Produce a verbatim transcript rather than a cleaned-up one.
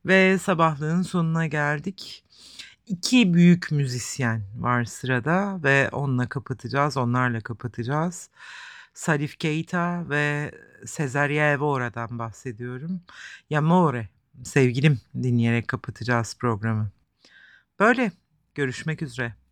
Ve sabahlığın sonuna geldik. iki büyük müzisyen var sırada ve onunla kapatacağız, onlarla kapatacağız. Salif Keita ve Cesare Evora'dan bahsediyorum. Y'amore, sevgilim dinleyerek kapatacağız programı. Böyle, görüşmek üzere.